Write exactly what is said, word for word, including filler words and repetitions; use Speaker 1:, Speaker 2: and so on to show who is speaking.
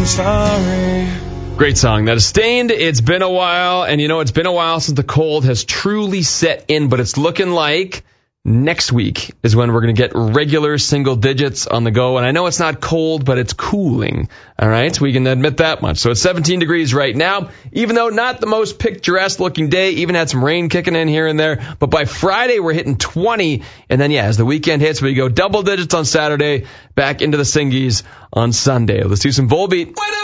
Speaker 1: sorry.
Speaker 2: Great song. That is Stained. It's been a while, and you know, it's been a while since the cold has truly set in, but it's looking like next week is when we're going to get regular single digits on the go. And I know it's not cold, but it's cooling. All right, we can admit that much. So it's seventeen degrees right now, even though not the most picturesque looking day, even had some rain kicking in here and there. But by Friday, we're hitting twenty. And then, yeah, as the weekend hits, we go double digits on Saturday, back into the Singies on Sunday. Let's do some Volbeat.